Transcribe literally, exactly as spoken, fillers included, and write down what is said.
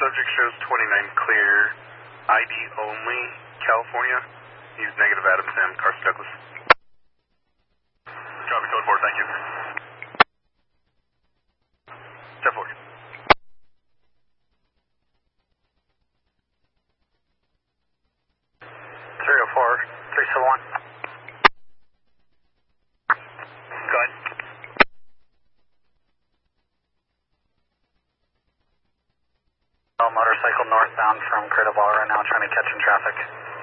subject shows twenty-nine clear, I D only, California. He's negative Adam Sam, Carson Douglas. Copy, code four, thank you. ten four. three oh four, three seven one. Go ahead. Motorcycle northbound from Credit Ball right now, trying to catch in traffic.